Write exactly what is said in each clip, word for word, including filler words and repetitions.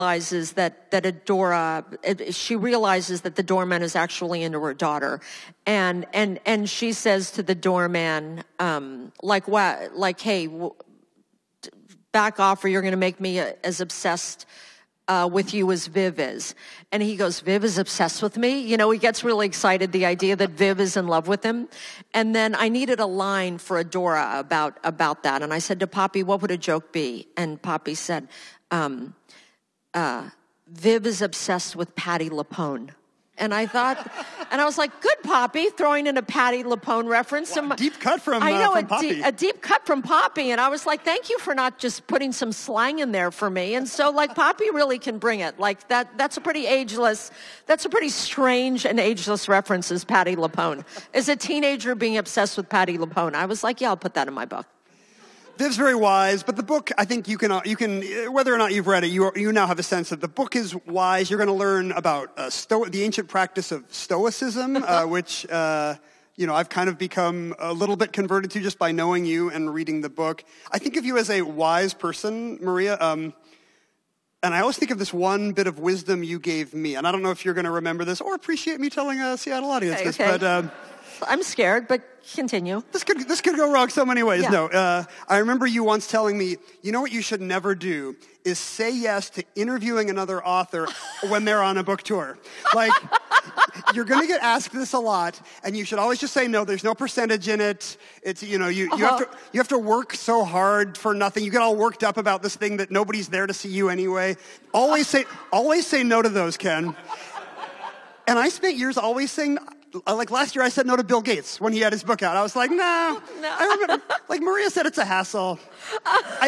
realizes that that Adora, she realizes that the doorman is actually into her daughter, and and and she says to the doorman, um, like, what, like, hey, w- back off, or you're going to make me a, as obsessed uh, with you as Viv is. And he goes, Viv is obsessed with me? You know, he gets really excited, the idea that Viv is in love with him. And then I needed a line for Adora about about that, and I said to Poppy, what would a joke be? And Poppy said, um, Uh, Viv is obsessed with Patti LuPone. And I thought, and I was like, good, Poppy, throwing in a Patti LuPone reference. Wow, deep cut from, I know, uh, from a, Poppy. de- a deep cut from Poppy. And I was like, thank you for not just putting some slang in there for me. And so, like, Poppy really can bring it. Like, that that's a pretty ageless, that's a pretty strange and ageless reference as Patti LuPone. As a teenager being obsessed with Patti LuPone, I was like, yeah, I'll put that in my book. Viv's very wise, but the book, I think you can, you can, whether or not you've read it, you, you now have a sense that the book is wise. You're going to learn about uh, sto- the ancient practice of Stoicism, uh, which, uh, you know, I've kind of become a little bit converted to just by knowing you and reading the book. I think of you as a wise person, Maria, um, and I always think of this one bit of wisdom you gave me, and I don't know if you're going to remember this or appreciate me telling a Seattle audience okay, this, okay. but... Um, I'm scared, but continue. This could this could go wrong so many ways. Yeah. No, uh, I remember you once telling me, you know what you should never do is say yes to interviewing another author when they're on a book tour. Like, you're going to get asked this a lot, and you should always just say no. There's no percentage in it. It's, you know, you, you uh-huh. have to you have to work so hard for nothing. You get all worked up about this thing that nobody's there to see you anyway. Always say always say no to those, Ken. And I spent years always saying. Like last year, I said no to Bill Gates when he had his book out. I was like, no. no. I remember, like Maria said, it's a hassle. I,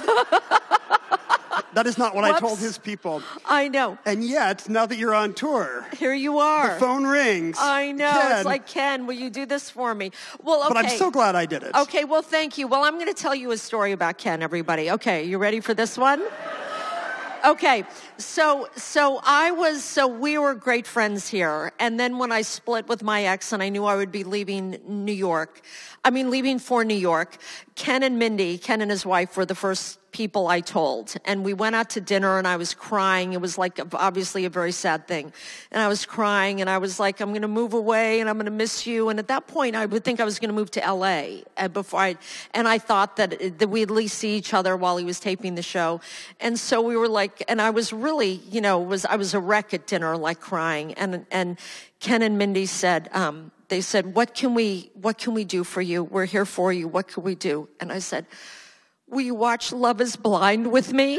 that is not what Whoops. I told his people. I know. And yet, now that you're on tour, here you are. The phone rings. I know. Ken. It's like, Ken, will you do this for me? Well, okay. But I'm so glad I did it. Okay, well, thank you. Well, I'm going to tell you a story about Ken, everybody. Okay, you ready for this one? Okay, so so I was, so we were great friends here, and then when I split with my ex and I knew I would be leaving New York, I mean leaving for New York, Ken and Mindy, Ken and his wife were the first people I told, and we went out to dinner and I was crying. It was like obviously a very sad thing, and I was crying and I was like, I'm going to move away and I'm going to miss you, and at that point I would think I was going to move to L A and before I, and I thought that, that we'd at least see each other while he was taping the show, and so we were like, and I was really, you know, was I was a wreck at dinner, like crying, and and Ken and Mindy said, um, they said, what can we, what can we do for you? We're here for you. What can we do? And I said, will you watch Love is Blind with me?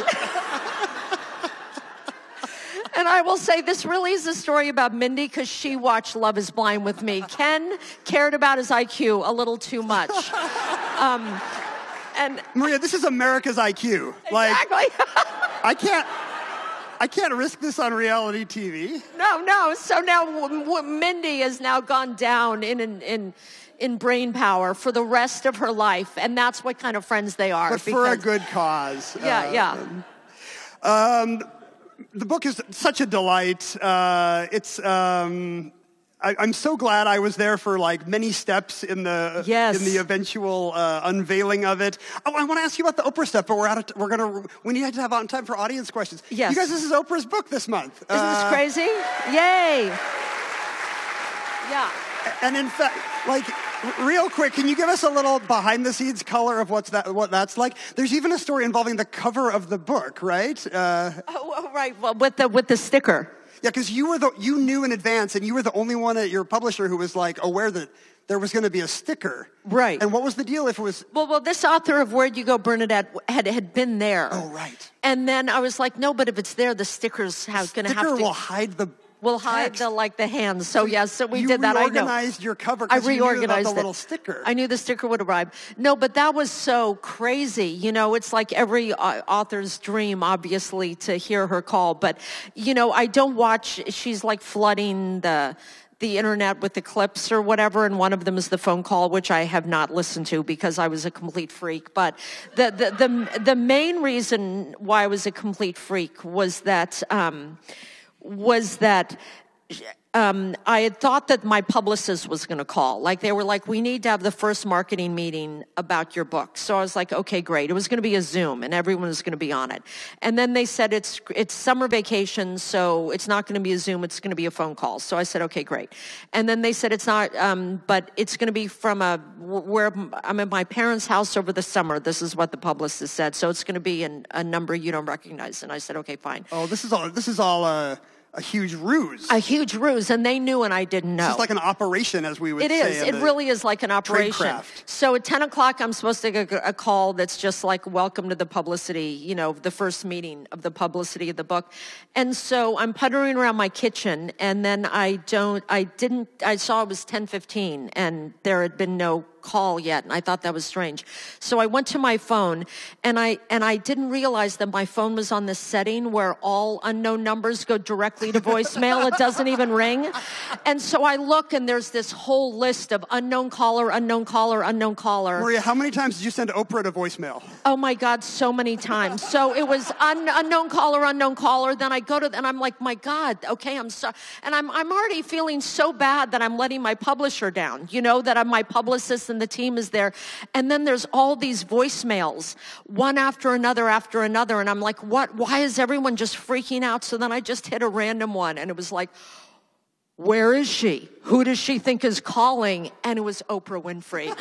And I will say this really is a story about Mindy because she watched Love is Blind with me. Ken cared about his I Q a little too much. Um, and Maria, this is America's I Q. Exactly. Like, I can't... I can't risk this on reality T V. No, no. So now w- w- Mindy has now gone down in, in in in brain power for the rest of her life, and that's what kind of friends they are. But for a good cause. Yeah, uh, yeah. Um, the book is such a delight. Uh, it's. Um, I, I'm so glad I was there for like many steps in the yes. in the eventual uh, unveiling of it. Oh, I want to ask you about the Oprah stuff, but we're out of t- we're gonna we need to have on time for audience questions. Yes. You guys, this is Oprah's book this month. Isn't uh, this crazy? Yay! Yeah. And in fact, like, real quick, can you give us a little behind-the-scenes color of what's that, what that's like? There's even a story involving the cover of the book, right? Uh, oh, oh, right. Well, with the with the sticker. Yeah, because you were the you knew in advance, and you were the only one at your publisher who was like aware that there was going to be a sticker. Right. And what was the deal if it was? Well, well, this author of Where'd You Go, Bernadette had had been there. Oh, right. And then I was like, no, but if it's there, the sticker's going to have to. Sticker will hide the. We'll hide text. the like the hands. So yes, so we you did that. I know. reorganized your cover. I You knew reorganized about the it. little sticker. I knew the sticker would arrive. No, but that was so crazy. You know, it's like every uh, author's dream, obviously, to hear her call. But you know, I don't watch. She's like flooding the. the internet with the clips or whatever, and one of them is the phone call, which I have not listened to because I was a complete freak. But the the the, the main reason why I was a complete freak was that um, was that um, I had thought that my publicist was going to call. Like, they were like, we need to have the first marketing meeting about your book. So I was like, okay, great. It was going to be a Zoom, and everyone was going to be on it. And then they said, it's it's summer vacation, so it's not going to be a Zoom. It's going to be a phone call. So I said, okay, great. And then they said, it's not, um, but it's going to be from a, where I'm at my parents' house over the summer. This is what the publicist said. So it's going to be in a number you don't recognize. And I said, okay, fine. Oh, this is all, this is all, uh... a huge ruse. A huge ruse, and they knew and I didn't know. It's like an operation, as we would it say. It is. It really is like an operation. Tradecraft. So at ten o'clock, I'm supposed to get a call that's just like, welcome to the publicity, you know, the first meeting of the publicity of the book. And so I'm puttering around my kitchen, and then I don't, I didn't, I saw it was ten fifteen, and there had been no call yet, and I thought that was strange. So I went to my phone, and I and I didn't realize that my phone was on this setting where all unknown numbers go directly to voicemail. It doesn't even ring. And so I look, and there's this whole list of unknown caller, unknown caller, unknown caller. Maria, how many times did you send Oprah to voicemail? Oh my God, so many times. So it was un, unknown caller, unknown caller. Then I go to, and I'm like, my God, okay, I'm so, and I'm I'm already feeling so bad that I'm letting my publisher down. You know, that I'm my publicist and the team is there. And then there's all these voicemails, one after another after another. And I'm like, what? Why is everyone just freaking out? So then I just hit a random one, and it was like, where is she? Who does she think is calling? And it was Oprah Winfrey.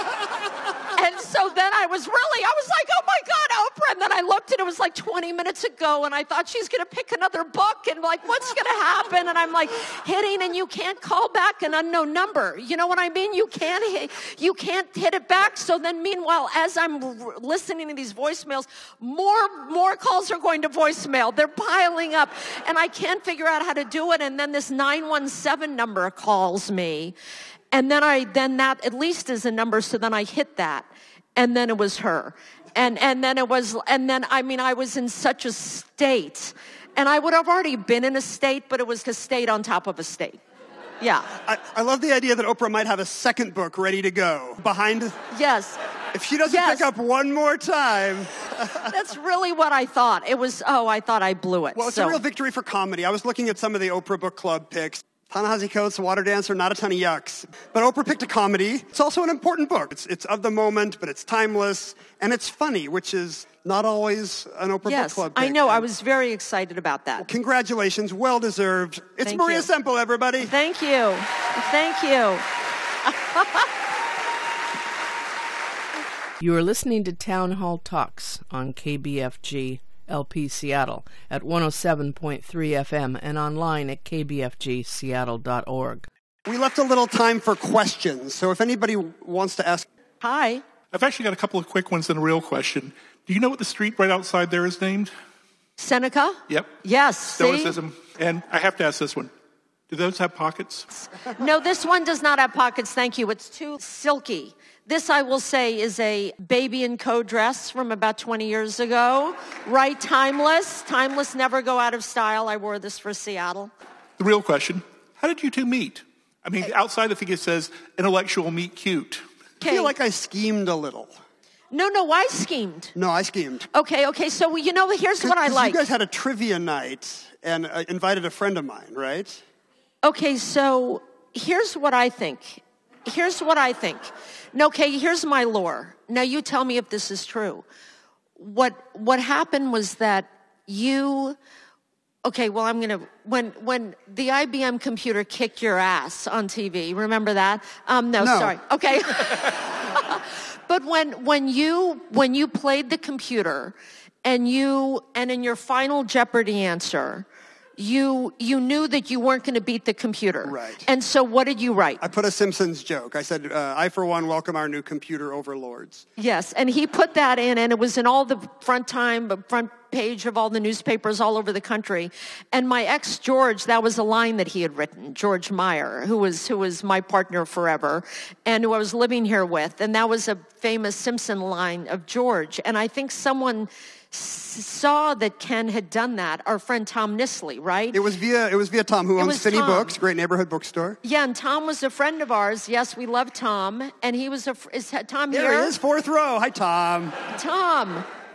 And so then I was really, I was like, oh my God, Oprah. And then I looked, and it was like twenty minutes ago, and I thought she's going to pick another book, and like, what's going to happen? And I'm like hitting, and you can't call back an unknown number. You know what I mean? You can't hit, you can't hit it back. So then meanwhile, as I'm r- listening to these voicemails, more, more calls are going to voicemail. They're piling up, and I can't figure out how to do it. And then this nine one seven number calls me. And then I, then that at least is a number, so then I hit that. And then it was her. And and then it was, and then, I mean, I was in such a state. And I would have already been in a state, but it was a state on top of a state. Yeah. I, I love the idea that Oprah might have a second book ready to go behind. Yes. If she doesn't yes. pick up one more time. That's really what I thought. It was, oh, I thought I blew it. Well, it's so. a real victory for comedy. I was looking at some of the Oprah Book Club picks. Ta-Nehisi Coates, Water Dancer, not a ton of yucks. But Oprah picked a comedy. It's also an important book. It's, it's of the moment, but it's timeless, and it's funny, which is not always an Oprah yes, Book Club pick. I know. I was very excited about that. Well, congratulations. Well-deserved. It's Thank Maria you. Semple, everybody. Thank you. Thank you. You are listening to Town Hall Talks on K B F G L P Seattle at one oh seven point three F M and online at k b f g seattle dot org. We left a little time for questions, so if anybody wants to ask. Hi. I've actually got a couple of quick ones and a real question. Do you know what the street right outside there is named? Seneca? Yep. Yes. See? Stoicism. And I have to ask this one. Do those have pockets? No, this one does not have pockets, thank you. It's too silky. This, I will say, is a Baby and Co. dress from about twenty years ago. Right, timeless. Timeless, never go out of style. I wore this for Seattle. The real question, how did you two meet? I mean, outside I think it says intellectual meet cute. I feel like I schemed a little. No, no, I schemed. No, I schemed. Okay, okay, so, you know, here's what I like. You guys had a trivia night and uh, invited a friend of mine, right? Okay, so here's what I think. Here's what I think. No, okay, here's my lore. Now you tell me if this is true. What what happened was that you, okay, well I'm gonna, when when the I B M computer kicked your ass on T V, remember that? Um, no, no. sorry. Okay. But when when you when you played the computer and you and in your final Jeopardy answer, you you knew that you weren't going to beat the computer. Right. And so what did you write? I put a Simpsons joke. I said, uh, I, for one, welcome our new computer overlords. Yes, and he put that in, and it was in all the front time, front page of all the newspapers all over the country. And my ex, George, that was a line that he had written, George Meyer, who was who was my partner forever, and who I was living here with. And that was a famous Simpson line of George. And I think someone saw that Ken had done that, our friend Tom Nisley, right? It was via it was via Tom, who It owns was Finney Tom. Books, great neighborhood bookstore. Yeah, and Tom was a friend of ours. Yes, we love Tom. And he was a, is Tom There here? he is, fourth row. Hi, Tom. Tom.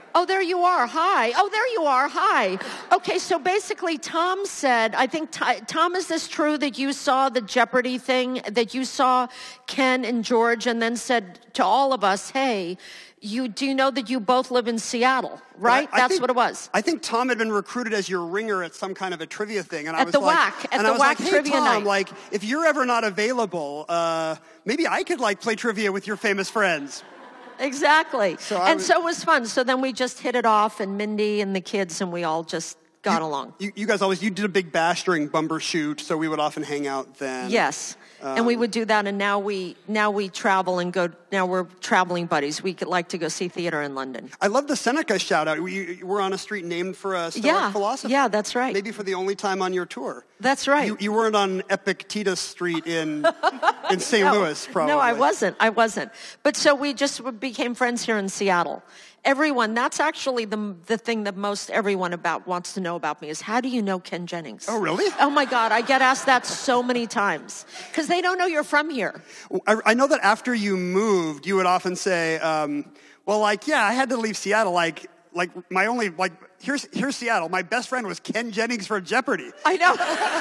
Oh, there you are. Hi. Oh, there you are. Hi. Okay, so basically Tom said, I think, Tom, is this true that you saw the Jeopardy thing, that you saw Ken and George and then said to all of us, hey, you do you know that you both live in Seattle, right? Well, I, I That's think, what it was. I think Tom had been recruited as your ringer at some kind of a trivia thing. And I at was the like, W A C, at and the I was W A like, C hey, trivia Tom, night. like, if you're ever not available, uh, maybe I could like play trivia with your famous friends. Exactly. So I and was, so it was fun. So then we just hit it off, and Mindy and the kids, and we all just got you, along. You, you guys always, you did a big bash during Bumbershoot, so we would often hang out then. Yes. Um, and we would do that, and now we now we travel and go. Now we're traveling buddies. We could like to go see theater in London. I love the Seneca shout out. We, we're on a street named for a Stoic yeah. philosopher. Yeah, that's right. Maybe for the only time on your tour. That's right. You, you weren't on Epictetus Street in in Saint no, Louis, probably. No, I wasn't. I wasn't. But so we just became friends here in Seattle. Everyone, that's actually the the thing that most everyone about wants to know about me is how do you know Ken Jennings? Oh, really? Oh, my God. I get asked that so many times because they don't know you're from here. I, I know that after you moved, you would often say, um, well, like, yeah, I had to leave Seattle. Like, like my only, like, here's here's Seattle. My best friend was Ken Jennings for Jeopardy. I know.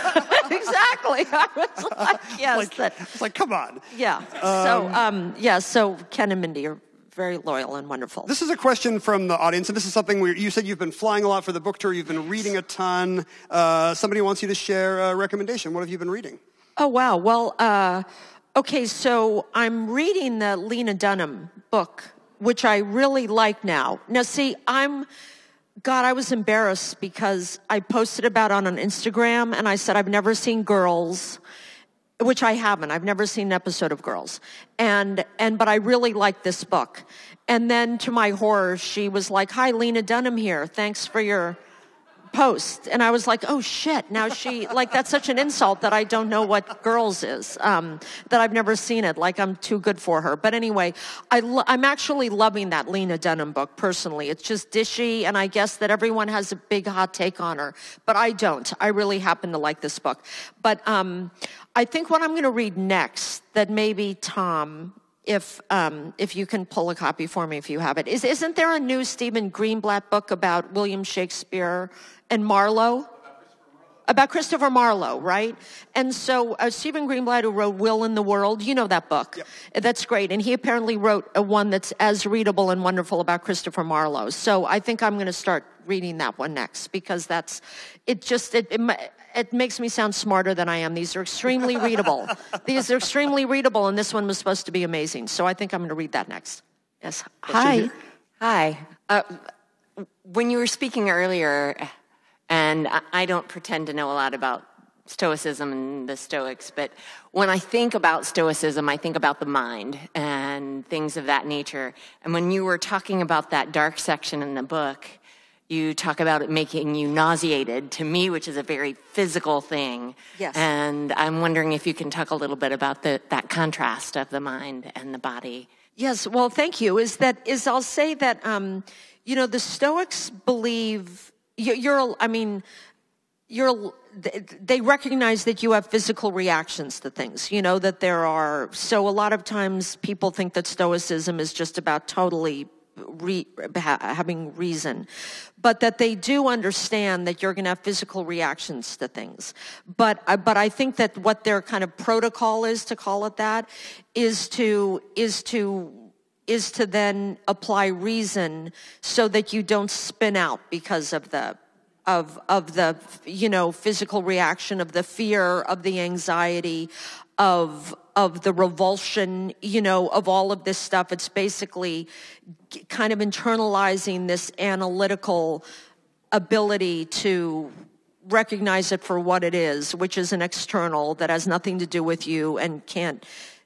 Exactly. I was like, yes. like, that, it's like, come on. Yeah. Um, so, um, yeah, so Ken and Mindy are very loyal and wonderful. This is a question from the audience, and this is something where you said you've been flying a lot for the book tour. You've been reading a ton. Uh, somebody wants you to share a recommendation. What have you been reading? Oh, wow. Well, uh, okay, so I'm reading the Lena Dunham book, which I really like now. Now, see, I'm, God, I was embarrassed because I posted about it on an Instagram, and I said I've never seen Girls, which I haven't. I've never seen an episode of Girls. And, and, but I really like this book. And then to my horror, she was like, hi, Lena Dunham here. Thanks for your post. And I was like, oh shit. Now she, like, that's such an insult that I don't know what Girls is, um, that I've never seen it. Like, I'm too good for her. But anyway, I lo- I'm actually loving that Lena Dunham book personally. It's just dishy. And I guess that everyone has a big hot take on her, but I don't. I really happen to like this book. But, um, I think what I'm going to read next, that maybe Tom, if um, if you can pull a copy for me if you have it, is isn't there a new Stephen Greenblatt book about William Shakespeare and Marlowe? About Christopher Marlowe, right? And so uh, Stephen Greenblatt, who wrote Will in the World, you know that book. Yep. That's great. And he apparently wrote a one that's as readable and wonderful about Christopher Marlowe. So I think I'm going to start reading that one next because that's, it just, it, it, it makes me sound smarter than I am. These are extremely readable. These are extremely readable, and this one was supposed to be amazing. So I think I'm going to read that next. Yes. Hi. Hi. Uh, when you were speaking earlier, and I don't pretend to know a lot about Stoicism and the Stoics, but when I think about Stoicism, I think about the mind and things of that nature. And when you were talking about that dark section in the book, you talk about it making you nauseated, to me, which is a very physical thing. Yes. And I'm wondering if you can talk a little bit about the, that contrast of the mind and the body. Yes, well, thank you. Is that, is I'll say that, um, you know, the Stoics believe... You're, I mean, you're, they recognize that you have physical reactions to things, you know, that there are, so a lot of times people think that Stoicism is just about totally re, ha, having reason, but that they do understand that you're going to have physical reactions to things. But, but I think that what their kind of protocol is, to call it that, is to, is to, is to then apply reason so that you don't spin out because of the of of the you know physical reaction, of the fear, of the anxiety, of of the revulsion, you know, of all of this stuff. It's basically kind of internalizing this analytical ability to recognize it for what it is, which is an external that has nothing to do with you and can't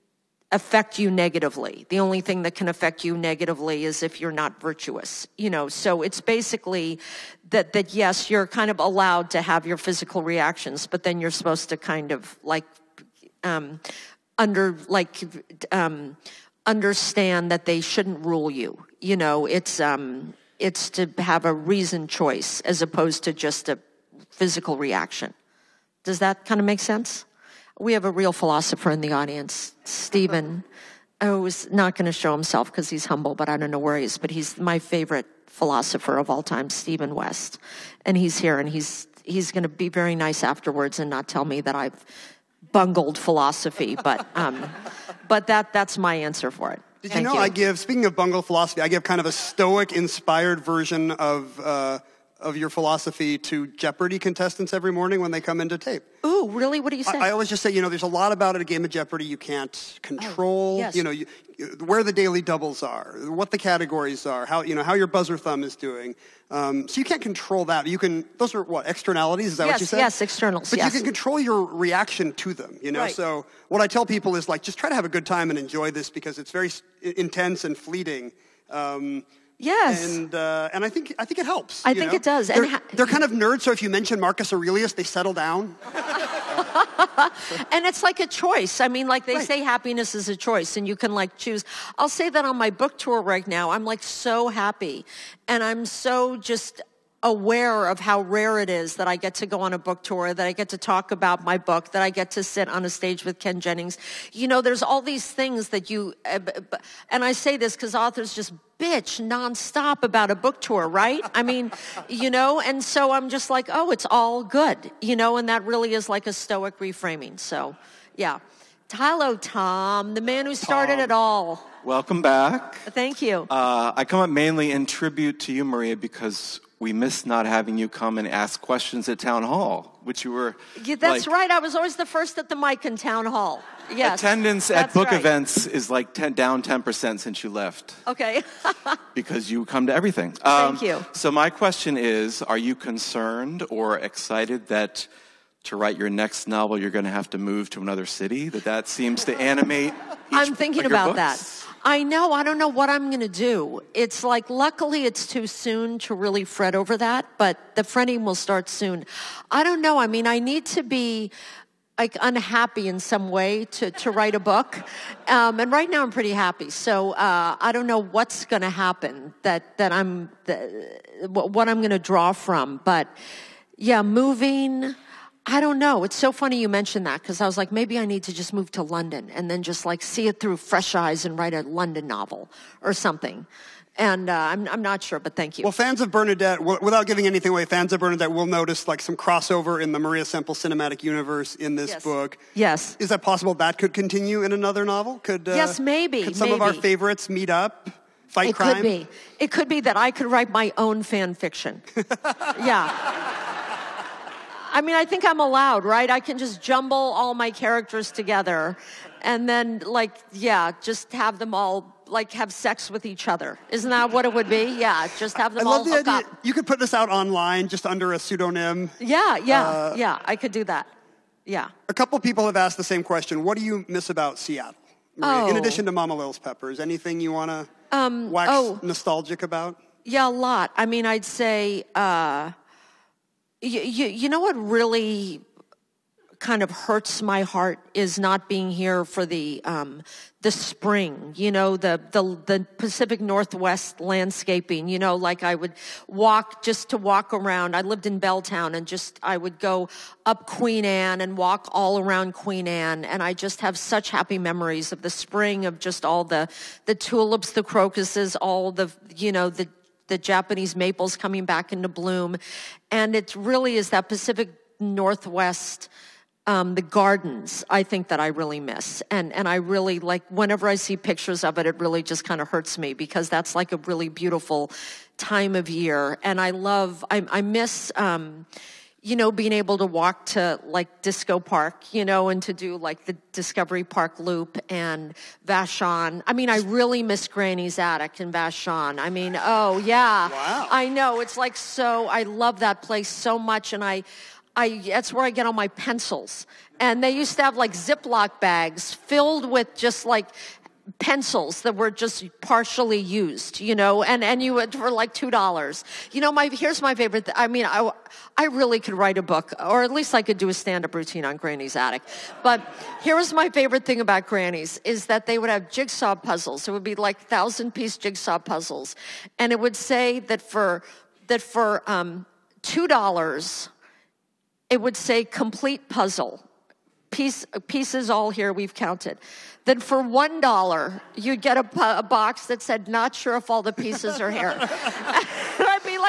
affect you negatively. The only thing that can affect you negatively is if you're not virtuous, you know. So it's basically that, that yes, you're kind of allowed to have your physical reactions, but then you're supposed to kind of like, um, under, like, um, understand that they shouldn't rule you. You know, it's, um, it's to have a reasoned choice as opposed to just a physical reaction. Does that kind of make sense? We have a real philosopher in the audience, Stephen, who's not going to show himself because he's humble, but I don't know where he is, but he's my favorite philosopher of all time, Stephen West. And he's here, and he's he's going to be very nice afterwards and not tell me that I've bungled philosophy. But um, but that that's my answer for it. Did Thank you know you. I give, speaking of bungled philosophy, I give kind of a Stoic-inspired version of uh, of your philosophy to Jeopardy contestants every morning when they come into tape. Ooh, really? What do you say? I, I always just say, you know, there's a lot about it, a game of Jeopardy you can't control. Oh, yes. You know, you, where the daily doubles are, what the categories are, how you know how your buzzer thumb is doing. Um, so you can't control that. You can. Those are what, externalities? Is that yes, what you said? yes, externals. But yes. you can control your reaction to them. You know. Right. So what I tell people is like, just try to have a good time and enjoy this because it's very s- intense and fleeting. Um, Yes. And uh, and I think I think it helps. I you think know? it does. They're, And ha- they're kind of nerds, so if you mention Marcus Aurelius, they settle down. And it's like a choice. I mean, like they Right. say happiness is a choice and you can like choose. I'll say that on my book tour right now. I'm like so happy and I'm so just aware of how rare it is that I get to go on a book tour, that I get to talk about my book, that I get to sit on a stage with Ken Jennings. You know, there's all these things that you, uh, and I say this because authors just bitch nonstop about a book tour, right? I mean, you know, and so I'm just like, oh, it's all good, you know, and that really is like a Stoic reframing. So, yeah. Hello, Tom, the man who started Tom. it all. Welcome back. Thank you. Uh, I come up mainly in tribute to you, Maria, because we missed not having you come and ask questions at Town Hall, which you were Yeah, that's like, right. I was always the first at the mic in Town Hall. Yes. Attendance at that's book right. events is like ten, down ten percent since you left Okay. because you come to everything. Thank you. So my question is, are you concerned or excited that to write your next novel you're going to have to move to another city? That that seems to animate each I'm thinking of your about books? that. I know. I don't know what I'm going to do. It's like, luckily, it's too soon to really fret over that, but the fretting will start soon. I don't know. I mean, I need to be like unhappy in some way to, to write a book. Um, and right now I'm pretty happy. So uh, I don't know what's going to happen that, that I'm, the, what I'm going to draw from. But yeah, moving, I don't know. It's so funny you mentioned that because I was like, maybe I need to just move to London and then just like see it through fresh eyes and write a London novel or something. And uh, I'm I'm not sure, but thank you. Well, fans of Bernadette, w- without giving anything away, fans of Bernadette will notice like some crossover in the Maria Semple cinematic universe in this Yes. book. Yes. Is that possible that could continue in another novel? Could uh, Yes, maybe, Could some of our maybe. favorites meet up, fight It crime? could be. It could be that I could write my own fan fiction. Yeah. I mean, I think I'm allowed, right? I can just jumble all my characters together and then, like, yeah, just have them all, like, have sex with each other. Isn't that what it would be? Yeah, just have I them all love the hook idea. up. You could put this out online just under a pseudonym. Yeah, yeah, Uh, yeah, I could do that. Yeah. A couple people have asked the same question. What do you miss about Seattle, Maria? In Oh. addition to Mama Lil's Peppers, anything you want to um, wax oh. nostalgic about? Yeah, a lot. I mean, I'd say, uh, you, you, you know what really kind of hurts my heart is not being here for the um, the spring, you know, the, the the Pacific Northwest landscaping, you know, like I would walk just to walk around. I lived in Belltown and just I would go up Queen Anne and walk all around Queen Anne, and I just have such happy memories of the spring, of just all the the tulips, the crocuses, all the, you know, the the Japanese maples coming back into bloom. And it really is that Pacific Northwest, um, the gardens, I think that I really miss. And and I really, like, whenever I see pictures of it, it really just kind of hurts me because that's like a really beautiful time of year. And I love, I, I miss, um, you know, being able to walk to like Disco Park, you know, and to do like the Discovery Park Loop and Vashon. I mean, I really miss Granny's Attic in Vashon. I mean, oh yeah. Wow. I know. It's like so, I love that place so much. And I, I, that's where I get all my pencils. And they used to have like Ziploc bags filled with just like pencils that were just partially used, you know, and, and you would for like two dollars. You know, my, here's my favorite, th- I mean, I, I really could write a book, or at least I could do a stand-up routine on Granny's Attic. But here was my favorite thing about Granny's, is that they would have jigsaw puzzles. It would be like thousand-piece jigsaw puzzles. And it would say that for, that for um, two dollars, it would say complete puzzle. Piece, pieces all here, we've counted. Then for one dollar, you'd get a, a box that said, not sure if all the pieces are here.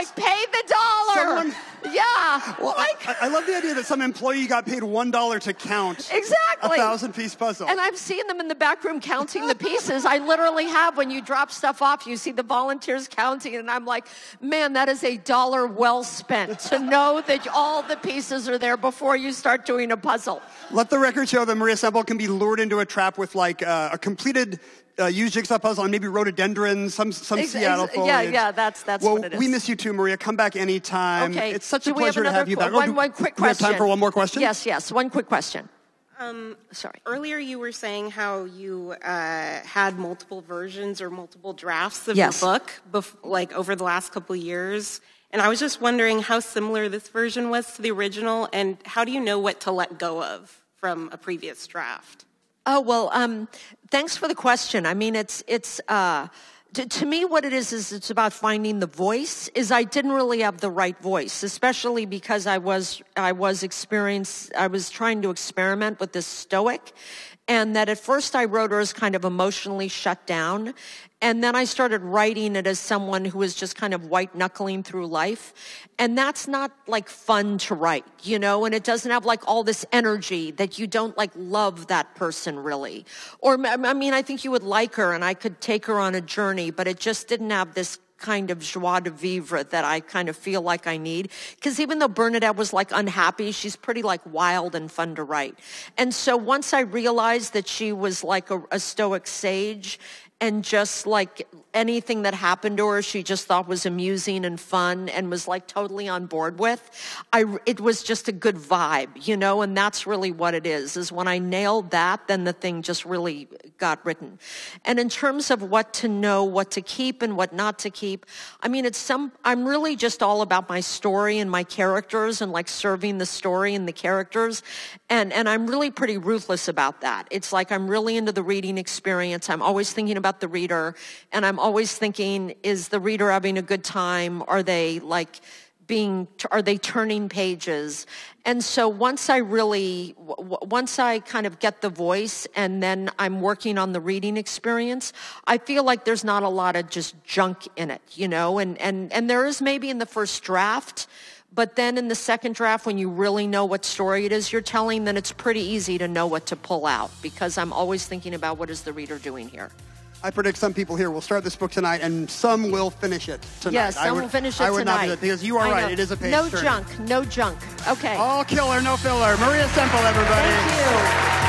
like, pay the dollar. Someone- yeah. Well, like, I, I love the idea that some employee got paid one dollar to count exactly. a thousand-piece puzzle. And I've seen them in the back room counting the pieces. I literally have. When you drop stuff off, you see the volunteers counting, and I'm like, man, that is a dollar well spent to know that all the pieces are there before you start doing a puzzle. Let the record show that Maria Semple can be lured into a trap with like uh, a completed uh, used jigsaw puzzle and maybe rhododendrons, some some Ex- Seattle ex- foliage. Yeah, yeah, that's that's well, what it is. we miss you too, Maria. Come back anytime. Okay. It's such Do a we have pleasure to another have you back. qu- One, oh, do, one quick do we have question. time for one more question? Yes, yes. One quick question. Um, Sorry. Earlier, you were saying how you uh, had multiple versions or multiple drafts of Yes. your book, bef- like over the last couple of years. And I was just wondering how similar this version was to the original, and how do you know what to let go of from a previous draft? Oh, well, um, thanks for the question. I mean, it's, it's, uh, to, to me, what it is, is it's about finding the voice, is I didn't really have the right voice, especially because I was, I was experienced, I was trying to experiment with this stoic, and that at first I wrote her as kind of emotionally shut down, and then I started writing it as someone who was just kind of white-knuckling through life. And that's not, like, fun to write, you know? And it doesn't have, like, all this energy that you don't, like, love that person, really. Or, I mean, I think you would like her, and I could take her on a journey, but it just didn't have this kind of joie de vivre that I kind of feel like I need. Because even though Bernadette was, like, unhappy, she's pretty, like, wild and fun to write. And so once I realized that she was, like, a, a stoic sage, and just like anything that happened to her, she just thought was amusing and fun and was like totally on board with. I, it was just a good vibe, you know, and that's really what it is, is when I nailed that, then the thing just really got written. And in terms of what to know, what to keep and what not to keep, I mean, it's some, I'm really just all about my story and my characters and like serving the story and the characters. And, and I'm really pretty ruthless about that. It's like I'm really into the reading experience. I'm always thinking about the reader, and I'm always thinking, is the reader having a good time? Are they like being, are they turning pages? And so once I really, w- once I kind of get the voice and then I'm working on the reading experience, I feel like there's not a lot of just junk in it, you know, and, and, and there is maybe in the first draft, but then in the second draft, when you really know what story it is you're telling, then it's pretty easy to know what to pull out, because I'm always thinking about what is the reader doing here. I predict some people here will start this book tonight, and some will finish it tonight. Yes, some I would, will finish it I would tonight. not do that, because you are I right. know. It is a page No turner. junk, no junk. Okay. All killer, no filler. Maria Semple, everybody. Thank you.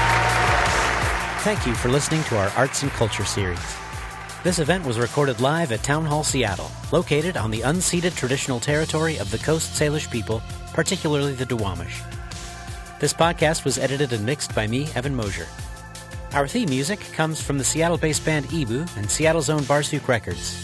Thank you for listening to our Arts and Culture series. This event was recorded live at Town Hall Seattle, located on the unceded traditional territory of the Coast Salish people, particularly the Duwamish. This podcast was edited and mixed by me, Evan Mosier. Our theme music comes from the Seattle-based band Ebu and Seattle's own Barsuk Records.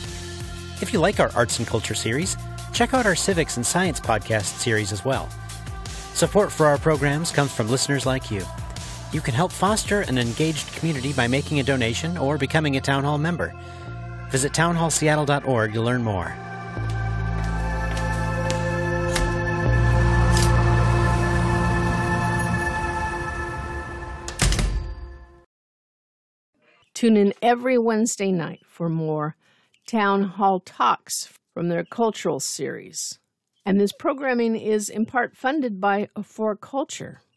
If you like our Arts and Culture series, check out our Civics and Science podcast series as well. Support for our programs comes from listeners like you. You can help foster an engaged community by making a donation or becoming a Town Hall member. Visit town hall seattle dot org to learn more. Tune in every Wednesday night for more Town Hall Talks from their cultural series. And this programming is in part funded by For Culture.